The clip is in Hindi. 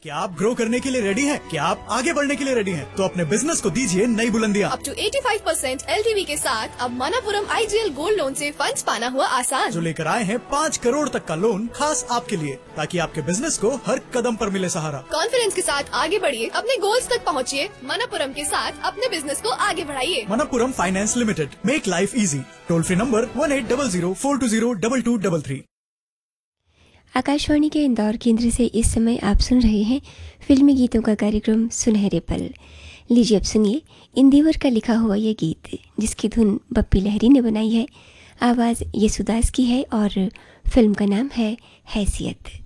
क्या आप ग्रो करने के लिए रेडी हैं? क्या आप आगे बढ़ने के लिए रेडी हैं? तो अपने बिजनेस को दीजिए नई बुलंदियां। अप टू 85% LTV के साथ अब मनापुरम IGL गोल्ड लोन से फंड्स पाना हुआ आसान। जो लेकर आए हैं 5 करोड़ तक का लोन खास आपके लिए, ताकि आपके बिजनेस को हर कदम पर मिले सहारा। कॉन्फिडेंस के साथ आगे बढ़िए, अपने गोल्स तक पहुँचिए। मनापुरम के साथ अपने बिजनेस को आगे बढ़ाइए। Manappuram finance limited, make life easy. Toll free number 1800-420-2233। Akashvani के इंदौर केंद्र से इस समय आप सुन रहे हैं फिल्मी गीतों का कार्यक्रम सुनहरे पल। लीजिए अब सुनिए इंदिवर का लिखा हुआ ये गीत, जिसकी धुन बप्पी लहरी ने बनाई है। आवाज़ येसुदास की है और फिल्म का नाम है हैसियत।